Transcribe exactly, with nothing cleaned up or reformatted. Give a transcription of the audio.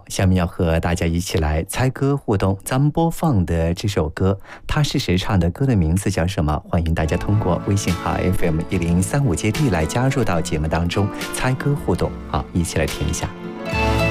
下面要和大家一起来猜歌互动。咱们播放的这首歌，它是谁唱的？歌的名字叫什么？欢迎大家通过微信号 F M 一零三五阶 D 来加入到节目当中，猜歌互动。好，一起来听一下。